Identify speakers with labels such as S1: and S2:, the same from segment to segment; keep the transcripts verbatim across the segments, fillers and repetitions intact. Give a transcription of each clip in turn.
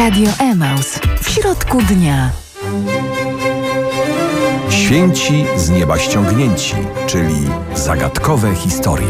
S1: Radio Emaus. W środku dnia.
S2: Święci z nieba ściągnięci, czyli zagadkowe historie.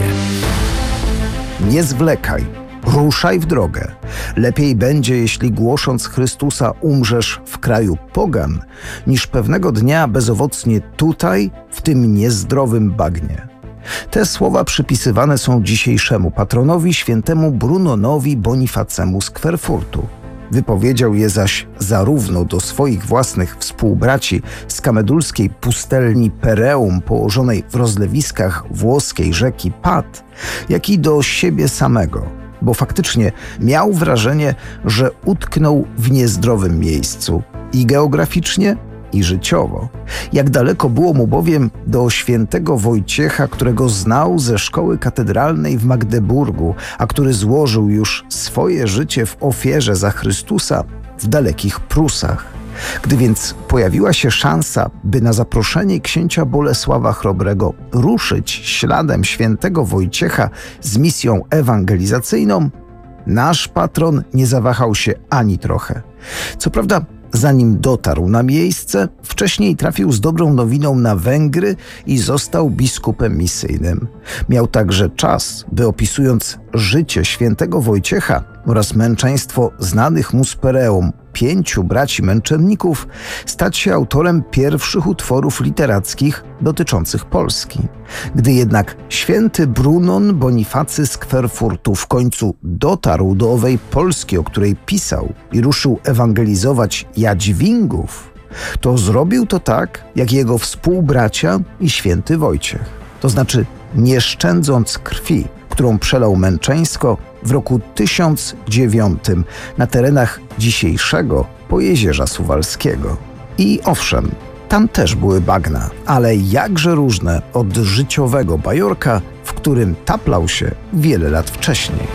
S3: Nie zwlekaj, ruszaj w drogę. Lepiej będzie, jeśli głosząc Chrystusa umrzesz w kraju pogan, niż pewnego dnia bezowocnie tutaj, w tym niezdrowym bagnie. Te słowa przypisywane są dzisiejszemu patronowi, świętemu Brunonowi Bonifacemu z Kwerfurtu. Wypowiedział je zaś zarówno do swoich własnych współbraci z kamedulskiej pustelni Pereum położonej w rozlewiskach włoskiej rzeki Pat, jak i do siebie samego, bo faktycznie miał wrażenie, że utknął w niezdrowym miejscu i geograficznie, i życiowo. Jak daleko było mu bowiem do świętego Wojciecha, którego znał ze szkoły katedralnej w Magdeburgu, a który złożył już swoje życie w ofierze za Chrystusa w dalekich Prusach. Gdy więc pojawiła się szansa, by na zaproszenie księcia Bolesława Chrobrego ruszyć śladem świętego Wojciecha z misją ewangelizacyjną, nasz patron nie zawahał się ani trochę. Co prawda, zanim dotarł na miejsce, wcześniej trafił z dobrą nowiną na Węgry i został biskupem misyjnym. Miał także czas, by opisując życie świętego Wojciecha oraz męczeństwo znanych mu z Pereum pięciu braci męczenników, stać się autorem pierwszych utworów literackich dotyczących Polski. Gdy jednak święty Brunon Bonifacy z Kwerfurtu w końcu dotarł do owej Polski, o której pisał, i ruszył ewangelizować Jadźwingów, to zrobił to tak, jak jego współbracia i święty Wojciech. To znaczy nie szczędząc krwi, którą przelał męczeńsko w roku tysiąc dziewiątym na terenach dzisiejszego Pojezierza Suwalskiego. I owszem, tam też były bagna, ale jakże różne od życiowego bajorka, w którym taplał się wiele lat wcześniej.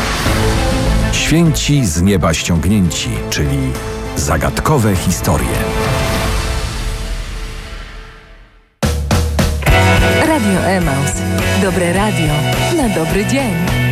S2: Święci z nieba ściągnięci, czyli zagadkowe historie.
S1: Radio Emaus. Dobre radio na dobry dzień.